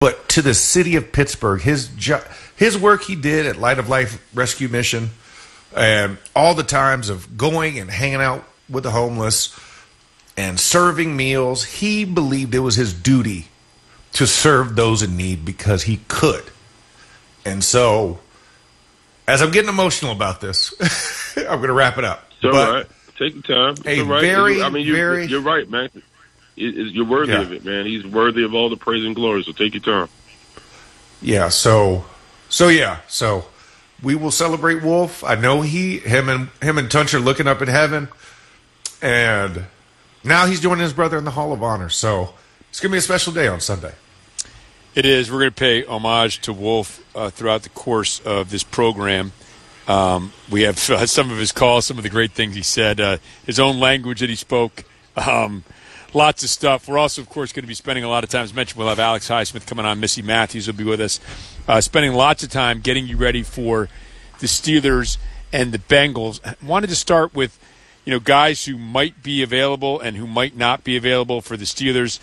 but to the city of Pittsburgh, his work he did at Light of Life Rescue Mission, and all the times of going and hanging out with the homeless and serving meals, he believed it was his duty to serve those in need because he could. And so, as I'm getting emotional about this, I'm going to wrap it up. It's all right. Take your time. It's all right. You're right, man. You're worthy of it, man. He's worthy of all the praise and glory, so take your time. Yeah, so we will celebrate Wolf. I know him and Tunch are looking up in heaven, and now he's joining his brother in the Hall of Honor. So it's going to be a special day on Sunday. It is. We're going to pay homage to Wolf throughout the course of this program. We have some of his calls, some of the great things he said, his own language that he spoke, lots of stuff. We're also, of course, going to be spending a lot of time, as mentioned, we'll have Alex Highsmith coming on. Missy Matthews will be with us, spending lots of time getting you ready for the Steelers and the Bengals. I wanted to start with, guys who might be available and who might not be available for the Steelers.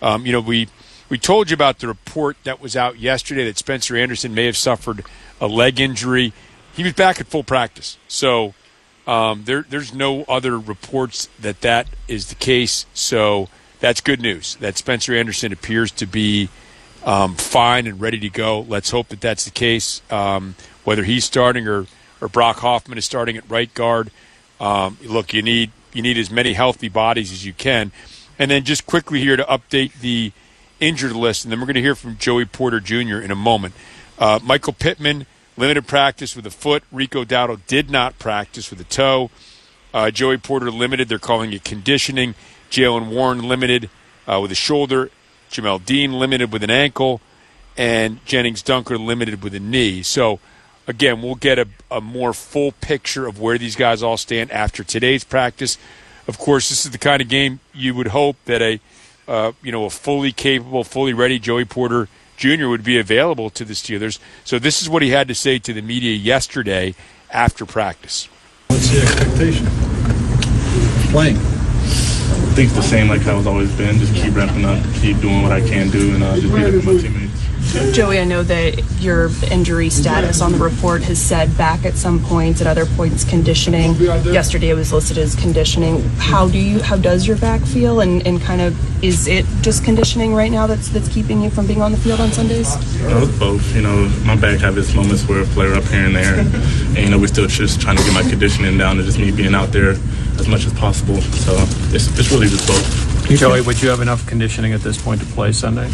We told you about the report that was out yesterday that Spencer Anderson may have suffered a leg injury. He was back at full practice. So there's no other reports that is the case. So that's good news that Spencer Anderson appears to be fine and ready to go. Let's hope that that's the case. Whether he's starting or Brock Hoffman is starting at right guard. Look, you need as many healthy bodies as you can. And then just quickly here to update the injured list, and then we're going to hear from Joey Porter Jr. in a moment. Michael Pittman, limited practice with a foot. Rico Dowdle did not practice with a toe. Joey Porter limited. They're calling it conditioning. Jalen Warren limited with a shoulder. Jamel Dean limited with an ankle. And Jennings Dunker limited with a knee. So, again, we'll get a more full picture of where these guys all stand after today's practice. Of course, this is the kind of game you would hope that a fully capable, fully ready Joey Porter Jr. would be available to the Steelers. So this is what he had to say to the media yesterday after practice. What's the expectation? Playing. I think it's the same like how it's always been. Just keep ramping up, keep doing what I can do, and just be there for my teammates. Joey, I know that your injury status on the report has said back at some points, at other points conditioning. Yesterday it was listed as conditioning. How does your back feel, and kind of is it just conditioning right now that's keeping you from being on the field on Sundays? It's both. My back have its moments where it flare up here and there, and we're still just trying to get my conditioning down, and just me being out there as much as possible. So it's really just both. Joey, would you have enough conditioning at this point to play Sunday?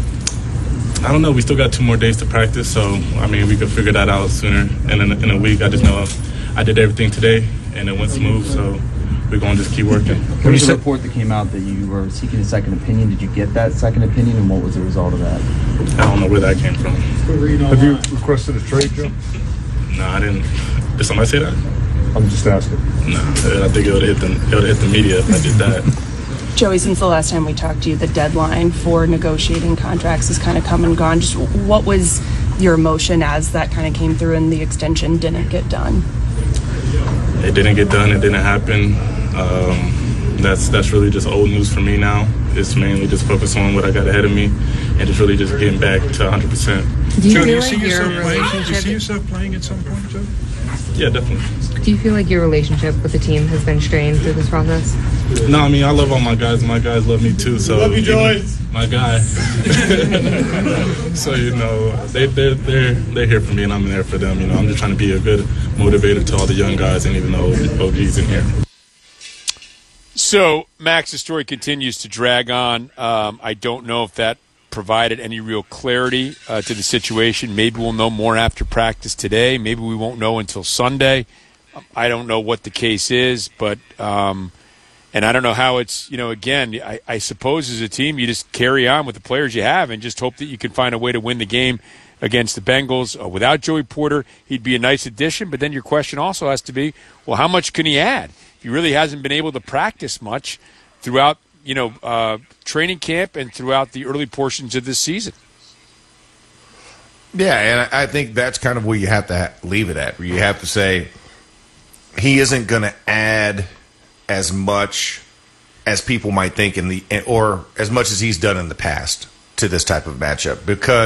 I don't know. We still got 2 more days to practice, so, we could figure that out sooner. And in a week, I just know I did everything today, and it went smooth, so we're going to just keep working. There was a report that came out that you were seeking a second opinion. Did you get that second opinion, and what was the result of that? I don't know where that came from. Have you requested a trade, Joe? No, I didn't. Did somebody say that? I'm just asking. No, I think it would have hit the media if I did that. Joey, since the last time we talked to you, the deadline for negotiating contracts has kind of come and gone. Just what was your emotion as that kind of came through and the extension didn't get done? It didn't get done. It didn't happen. That's really just old news for me now. It's mainly just focus on what I got ahead of me and it's really just getting back to 100%. Do you see yourself playing at some point, Joe? Yeah, definitely. Do you feel like your relationship with the team has been strained through this process? No, I love all my guys. My guys love me too. So love you, Joey. My guy. So they're here for me, and I'm there for them. I'm just trying to be a good motivator to all the young guys, and even the OGs in here. So Max's story continues to drag on. I don't know if that provided any real clarity to the situation. Maybe we'll know more after practice today. Maybe we won't know until Sunday. I don't know what the case is, but and I don't know how it's, again, I suppose as a team you just carry on with the players you have and just hope that you can find a way to win the game against the Bengals. Without Joey Porter, he'd be a nice addition, but then your question also has to be, well, how much can he add? He really hasn't been able to practice much throughout training camp and throughout the early portions of this season. Yeah, and I think that's kind of where you have to leave it at, where you have to say he isn't going to add as much as people might think or as much as he's done in the past. to this type of matchup because